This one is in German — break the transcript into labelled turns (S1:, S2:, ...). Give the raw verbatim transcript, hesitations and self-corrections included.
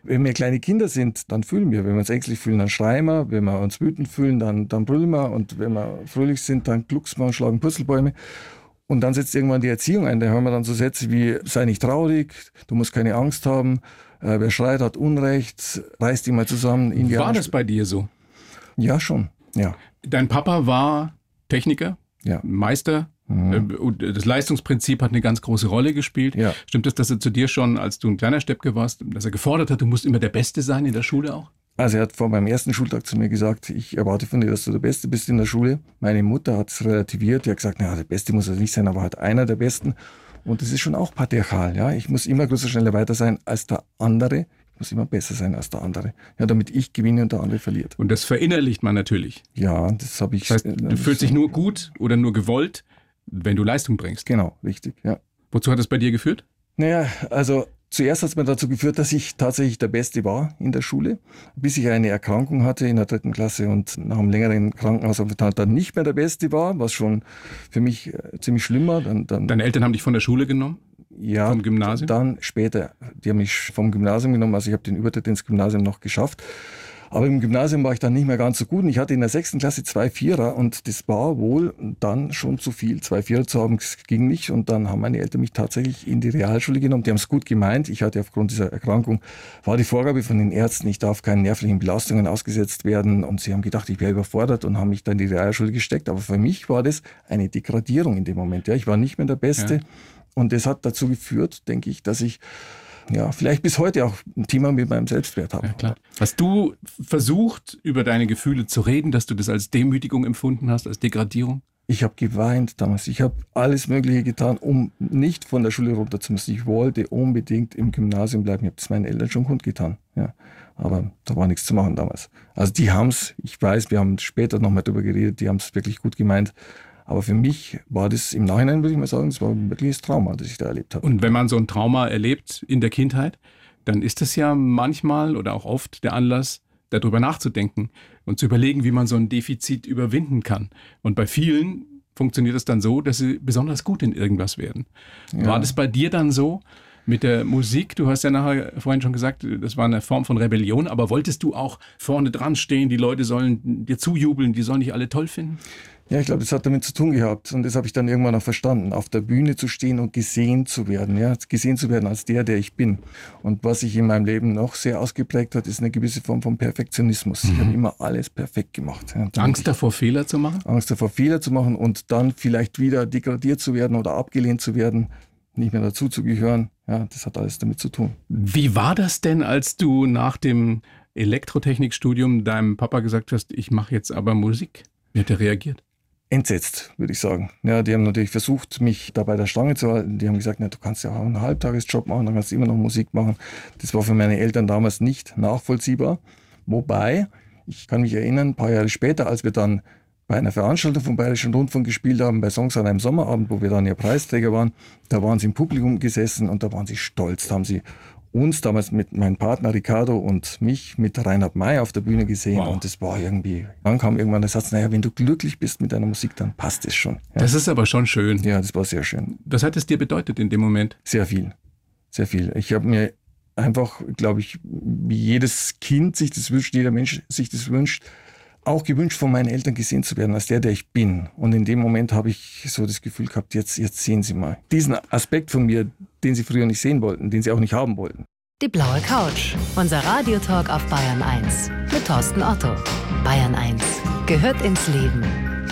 S1: Wenn wir kleine Kinder sind, dann fühlen wir. Wenn wir uns ängstlich fühlen, dann schreien wir. Wenn wir uns wütend fühlen, dann, dann brüllen wir. Und wenn wir fröhlich sind, dann glucksen wir und schlagen Purzelbäume. Und dann setzt irgendwann die Erziehung ein. Da hören wir dann so Sätze wie, sei nicht traurig, du musst keine Angst haben, äh, wer schreit, hat Unrecht, reiß dich mal zusammen. In die
S2: War
S1: Arsch.
S2: das bei dir so?
S1: Ja, schon. Ja.
S2: Dein Papa war Techniker,
S1: ja.
S2: Meister.
S1: Mhm.
S2: Das Leistungsprinzip hat eine ganz große Rolle gespielt.
S1: Ja.
S2: Stimmt es, dass er zu dir schon, als du ein kleiner Steppke warst, dass er gefordert hat, du musst immer der Beste sein in der Schule auch?
S1: Also er hat vor meinem ersten Schultag zu mir gesagt, ich erwarte von dir, dass du der Beste bist in der Schule. Meine Mutter hat es relativiert. Die hat gesagt, naja, der Beste muss er nicht sein, aber halt einer der Besten. Und das ist schon auch patriarchal. Ja? Ich muss immer größer, schneller, weiter sein als der andere. Ich muss immer besser sein als der andere. Ja, damit ich gewinne und der andere verliert.
S2: Und das verinnerlicht man natürlich.
S1: Ja, das habe ich...
S2: Das heißt, du fühlst dich nur gut oder nur gewollt, wenn du Leistung bringst.
S1: Genau, richtig, ja.
S2: Wozu hat es bei dir geführt?
S1: Naja, also zuerst hat es mir dazu geführt, dass ich tatsächlich der Beste war in der Schule, bis ich eine Erkrankung hatte in der dritten Klasse und nach einem längeren Krankenhausaufenthalt dann nicht mehr der Beste war, was schon für mich ziemlich schlimm war. Dann, dann,
S2: Deine Eltern haben dich von der Schule genommen?
S1: Ja,
S2: vom Gymnasium?
S1: Dann später. Die haben mich vom Gymnasium genommen, also ich habe den Übertritt ins Gymnasium noch geschafft. Aber im Gymnasium war ich dann nicht mehr ganz so gut. Und ich hatte in der sechsten Klasse zwei Vierer und das war wohl dann schon zu viel. Zwei Vierer zu haben, das ging nicht. Und dann haben meine Eltern mich tatsächlich in die Realschule genommen. Die haben es gut gemeint. Ich hatte aufgrund dieser Erkrankung, war die Vorgabe von den Ärzten, ich darf keinen nervlichen Belastungen ausgesetzt werden. Und sie haben gedacht, ich wäre überfordert und haben mich dann in die Realschule gesteckt. Aber für mich war das eine Degradierung in dem Moment. Ja, ich war nicht mehr der Beste. Ja. Und das hat dazu geführt, denke ich, dass ich ja, vielleicht bis heute auch ein Thema mit meinem Selbstwert habe.
S2: Ja, klar. Hast du versucht, über deine Gefühle zu reden, dass du das als Demütigung empfunden hast, als Degradierung?
S1: Ich habe geweint damals. Ich habe alles Mögliche getan, um nicht von der Schule runter zu müssen. Ich wollte unbedingt im Gymnasium bleiben. Ich habe das meinen Eltern schon kundgetan. Ja. Aber da war nichts zu machen damals. Also die haben es, ich weiß, wir haben später nochmal drüber geredet, die haben es wirklich gut gemeint. Aber für mich war das im Nachhinein, würde ich mal sagen, es war ein wirkliches Trauma, das ich da erlebt habe.
S2: Und wenn man so ein Trauma erlebt in der Kindheit, dann ist das ja manchmal oder auch oft der Anlass, darüber nachzudenken und zu überlegen, wie man so ein Defizit überwinden kann. Und bei vielen funktioniert es dann so, dass sie besonders gut in irgendwas werden. Ja. War das bei dir dann so mit der Musik? Du hast ja nachher vorhin schon gesagt, das war eine Form von Rebellion, aber wolltest du auch vorne dran stehen, die Leute sollen dir zujubeln, die sollen dich alle toll finden?
S1: Ja, ich glaube, das hat damit zu tun gehabt und das habe ich dann irgendwann auch verstanden, auf der Bühne zu stehen und gesehen zu werden, ja, gesehen zu werden als der, der ich bin. Und was sich in meinem Leben noch sehr ausgeprägt hat, ist eine gewisse Form von Perfektionismus. Mhm. Ich habe immer alles perfekt gemacht. Ja,
S2: Angst davor, Fehler zu machen?
S1: Angst davor, Fehler zu machen und dann vielleicht wieder degradiert zu werden oder abgelehnt zu werden, nicht mehr dazu zu gehören. Ja, das hat alles damit zu tun.
S2: Wie war das denn, als du nach dem Elektrotechnikstudium deinem Papa gesagt hast, ich mache jetzt aber Musik? Wie hat er reagiert?
S1: Entsetzt, würde ich sagen. Ja, die haben natürlich versucht, mich da bei der Stange zu halten. Die haben gesagt, na, du kannst ja auch einen Halbtagesjob machen, dann kannst du immer noch Musik machen. Das war für meine Eltern damals nicht nachvollziehbar. Wobei, ich kann mich erinnern, ein paar Jahre später, als wir dann bei einer Veranstaltung vom Bayerischen Rundfunk gespielt haben, bei Songs an einem Sommerabend, wo wir dann ja Preisträger waren, da waren sie im Publikum gesessen und da waren sie stolz. Da haben sie uns damals mit meinem Partner Ricardo und mich mit Reinhard May auf der Bühne gesehen. Wow. Und das war irgendwie, dann kam irgendwann der Satz, naja, wenn du glücklich bist mit deiner Musik, dann passt es schon. Ja.
S2: Das ist aber schon schön.
S1: Ja, das war sehr schön.
S2: Was hat es dir bedeutet in dem Moment?
S1: Sehr viel, sehr viel. Ich habe mir einfach, glaube ich, wie jedes Kind sich das wünscht, jeder Mensch sich das wünscht, auch gewünscht, von meinen Eltern gesehen zu werden, als der, der ich bin. Und in dem Moment habe ich so das Gefühl gehabt, jetzt, jetzt sehen Sie mal diesen Aspekt von mir, den Sie früher nicht sehen wollten, den Sie auch nicht haben wollten.
S3: Die blaue Couch, unser Radiotalk auf Bayern eins mit Thorsten Otto. Bayern eins gehört ins Leben.